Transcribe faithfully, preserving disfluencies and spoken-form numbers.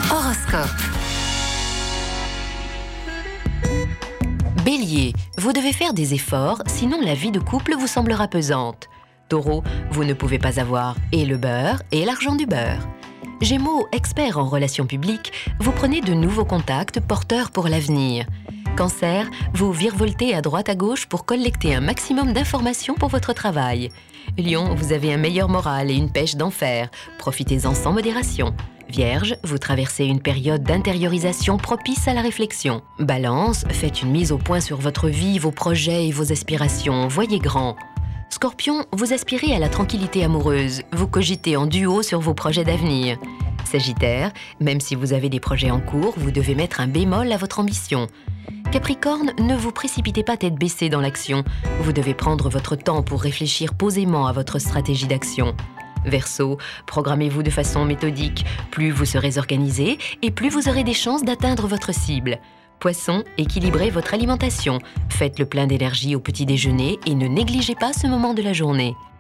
Horoscope. Bélier, vous devez faire des efforts, sinon la vie de couple vous semblera pesante. Taureau, vous ne pouvez pas avoir et le beurre et l'argent du beurre. Gémeaux, expert en relations publiques, vous prenez de nouveaux contacts porteurs pour l'avenir. Cancer, vous virevoltez à droite à gauche pour collecter un maximum d'informations pour votre travail. Lion, vous avez un meilleur moral et une pêche d'enfer. Profitez-en sans modération. Vierge, vous traversez une période d'intériorisation propice à la réflexion. Balance, faites une mise au point sur votre vie, vos projets et vos aspirations. Voyez grand. Scorpion, vous aspirez à la tranquillité amoureuse. Vous cogitez en duo sur vos projets d'avenir. Sagittaire, même si vous avez des projets en cours, vous devez mettre un bémol à votre ambition. Capricorne, ne vous précipitez pas tête baissée dans l'action. Vous devez prendre votre temps pour réfléchir posément à votre stratégie d'action. Verseau, programmez-vous de façon méthodique. Plus vous serez organisé et plus vous aurez des chances d'atteindre votre cible. Poisson, équilibrez votre alimentation. Faites le plein d'énergie au petit déjeuner et ne négligez pas ce moment de la journée.